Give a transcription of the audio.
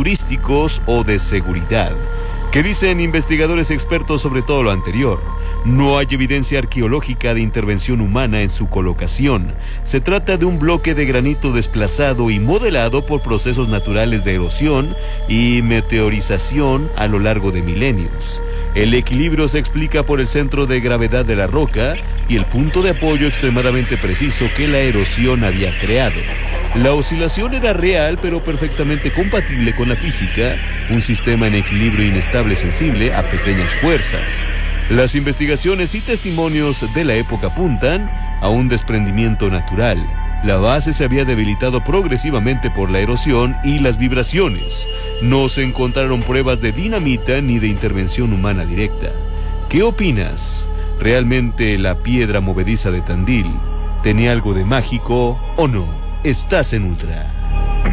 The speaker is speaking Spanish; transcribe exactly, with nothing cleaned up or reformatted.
turísticos o de seguridad. ¿Qué dicen investigadores expertos sobre todo lo anterior? No hay evidencia arqueológica de intervención humana en su colocación. Se trata de un bloque de granito desplazado y modelado por procesos naturales de erosión y meteorización a lo largo de milenios. El equilibrio se explica por el centro de gravedad de la roca y el punto de apoyo extremadamente preciso que la erosión había creado. La oscilación era real, pero perfectamente compatible con la física, un sistema en equilibrio inestable sensible a pequeñas fuerzas. Las investigaciones y testimonios de la época apuntan a un desprendimiento natural. La base se había debilitado progresivamente por la erosión y las vibraciones. No se encontraron pruebas de dinamita ni de intervención humana directa. ¿Qué opinas? ¿Realmente la piedra movediza de Tandil tenía algo de mágico o no? Estás en Ultra.